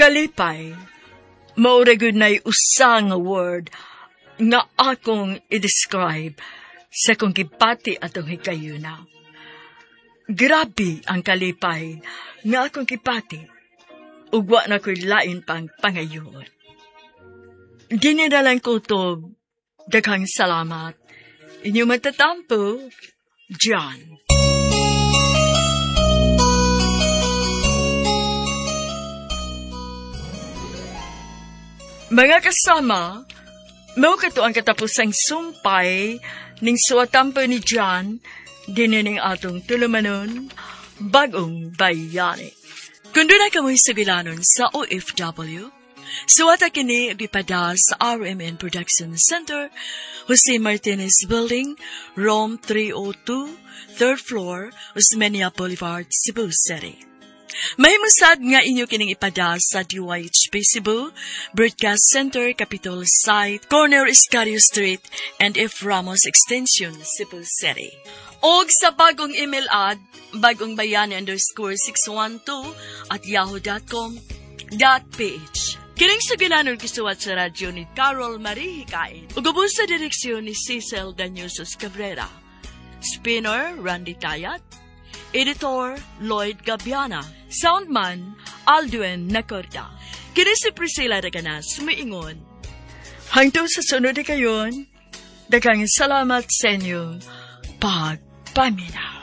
Kalipay, mauragod na'y usang word nga akong i-describe sa kong kipati atong hikayuna. Grabe ang kalipay nga akong kipati, ugwa na ko'y lain pang pangayon. Dinadalang kutob, daghang salamat, inyo matatampo, John. Mga kasama, mao kato ang katapusang sumpay ning suwatampo ni John dinining atong tulumanon bagong bayani. Kung doon na kamoy sugilanon sa OFW, suwata kini bipada sa RMN Production Center, Jose Martinez Building, Rome 302, 3rd floor, Osmeña Boulevard, Cebu City. Mahimusad nga inyo kining ipada sa DYHP Cebu, Broadcast Center, Capitol Site, Corner Iscario Street, and F. Ramos Extension, Cebu City. Og sa bagong email ad, bagongbayani_612@yahoo.com.ph. Kining sugilanon gisuwat sa radyo ni Carol Marie Hikain, ugubos sa direksyon ni Cecil Daniusos Cabrera. Spinner, Randy Tayat. Editor, Lloyd Gabiana. Soundman, Aldwin Nacorda. Kini si Priscilla Daganas, sumiingon. Hangtong sa sunod kayon, daghang salamat sa inyo, pagpaminaw.